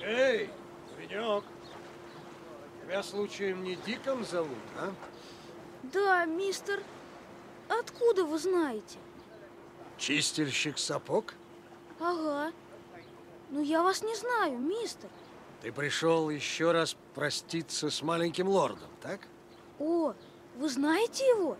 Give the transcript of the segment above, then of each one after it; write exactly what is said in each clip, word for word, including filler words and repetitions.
Эй, паренек, тебя случаем не Диком зовут, а? Да, мистер. Откуда вы знаете? Чистильщик сапог? Ага. Но я вас не знаю, мистер. Ты пришел еще раз проститься с маленьким лордом, так? О, вы знаете его?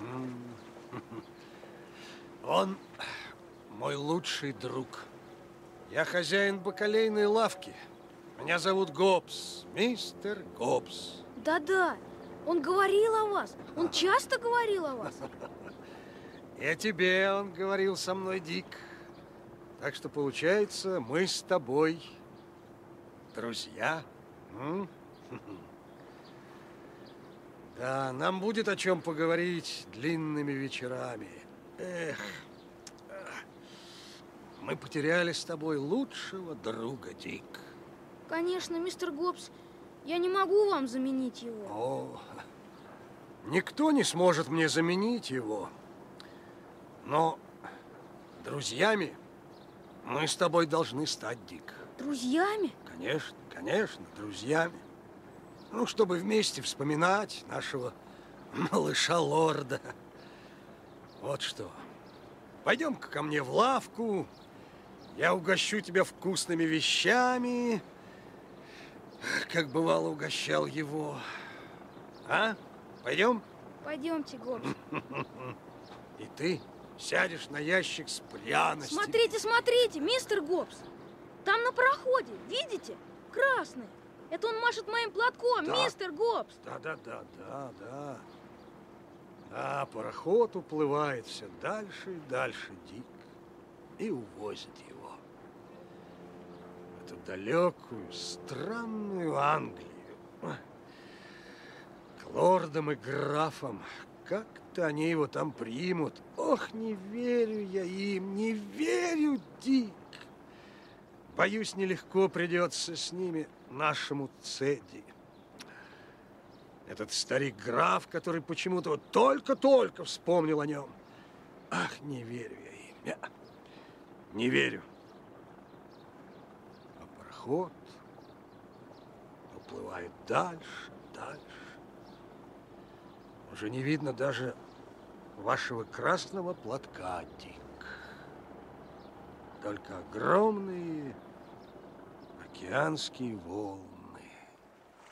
Он мой лучший друг. Я хозяин бакалейной лавки. Меня зовут Гоббс, мистер Гоббс. Да-да, он говорил о вас. Он часто говорил о вас. И о тебе он говорил со мной, Дик. Так что, получается, мы с тобой друзья. М? Да, нам будет о чем поговорить длинными вечерами. Эх, мы потеряли с тобой лучшего друга, Дик. Конечно, мистер Гоббс, я не могу вам заменить его. О, никто не сможет мне заменить его. Но друзьями мы с тобой должны стать, Дик. Друзьями? Конечно, конечно, друзьями. Ну, чтобы вместе вспоминать нашего малыша-лорда. Вот что. Пойдем-ка ко мне в лавку. Я угощу тебя вкусными вещами, как бывало угощал его. А? Пойдем? Пойдемте, Гоббс. И ты сядешь на ящик с пряностями. Смотрите, смотрите, мистер Гоббс. Там на проходе, видите? Красный. Это он машет моим платком, Да. мистер Гоббс. Да, да, да, да, да. Да, пароход уплывает все дальше и дальше, Дик, и увозит его. В эту далекую, странную Англию. К лордам и графам. Как-то они его там примут. Ох, не верю я им, не верю, Дик. Боюсь, нелегко придется с ними нашему Цедди. Этот старик-граф, который почему-то вот только-только вспомнил о нем. Ах, не верю я им. Я не верю. А пароход уплывает дальше, дальше. Уже не видно даже вашего красного платка, Дик. Только огромные океанские волны.